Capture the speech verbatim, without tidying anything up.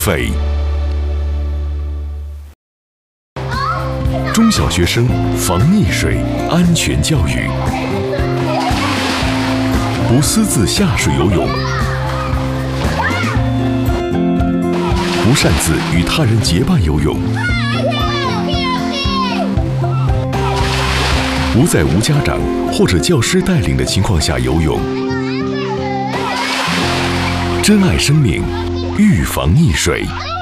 费。中小学生防溺水安全教育：不私自下水游泳，不擅自与他人结伴游泳，不在无家长或者教师带领的情况下游泳。珍爱生命，预防溺水。